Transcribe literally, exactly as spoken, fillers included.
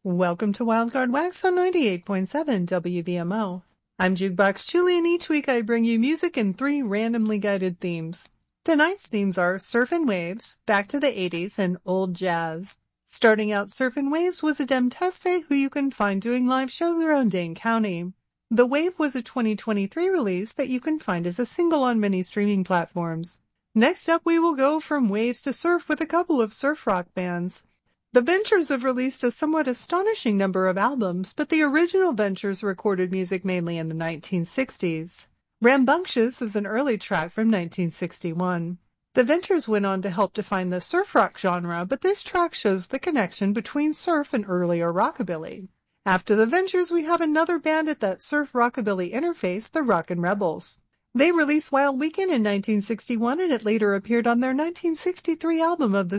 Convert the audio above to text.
Welcome to Wildcard Wax on ninety-eight point seven W V M O. I'm Jukebox Julie, and each week I bring you music in three randomly guided themes. Tonight's themes are Surf and Waves, Back to the eighties, and Old Jazz. Starting out Surf and Waves was Adem Tesfaye, who you can find doing live shows around Dane County. The Wave was a twenty twenty-three release that you can find as a single on many streaming platforms. Next up, we will go from waves to surf with a couple of surf rock bands. The Ventures have released a somewhat astonishing number of albums, but the original Ventures recorded music mainly in the nineteen sixties. Rambunctious is an early track from nineteen sixty-one. The Ventures went on to help define the surf rock genre, but this track shows the connection between surf and earlier rockabilly. After the Ventures, we have another band at that surf-rockabilly interface, the Rockin' Rebels. They released Wild Weekend in nineteen sixty-one, and it later appeared on their nineteen sixty-three album of the